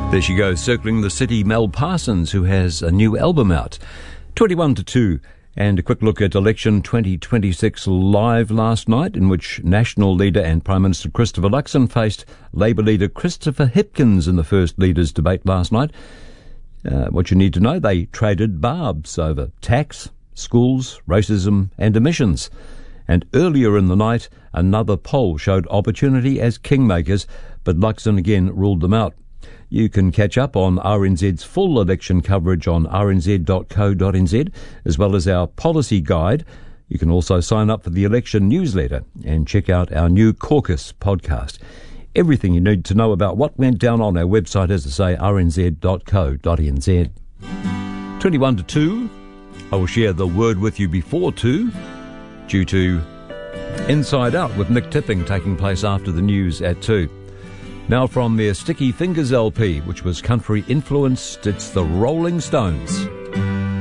There she goes, circling the city, Mel Parsons, who has a new album out. 21 to 2. And a quick look at election 2026 live last night, in which National leader and Prime Minister Christopher Luxon faced Labour leader Christopher Hipkins in the first leaders' debate last night. What you need to know, they traded barbs over tax, schools, racism and emissions. And earlier in the night, another poll showed opportunity as kingmakers, but Luxon again ruled them out. You can catch up on RNZ's full election coverage on rnz.co.nz, as well as our policy guide. You can also sign up for the election newsletter and check out our new caucus podcast. Everything you need to know about what went down on our website, as I say, rnz.co.nz. 21 to 2. I will share the word with you before 2, due to Inside Out with Nick Tipping taking place after the news at 2. Now from their Sticky Fingers LP, which was country influenced, it's the Rolling Stones.